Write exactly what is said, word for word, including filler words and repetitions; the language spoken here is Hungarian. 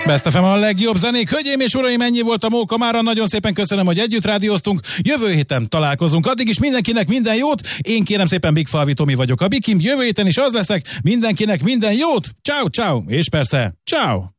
Best ef em a legjobb zenék. Hölgyeim és uraim, ennyi volt a Móka mára. Nagyon szépen köszönöm, hogy együtt rádióztunk. Jövő héten találkozunk. Addig is mindenkinek minden jót. Én kérem szépen Big Falvi Tomi vagyok a Bikim. Jövő héten is az leszek. Mindenkinek minden jót. Ciao, ciao. És persze, ciao.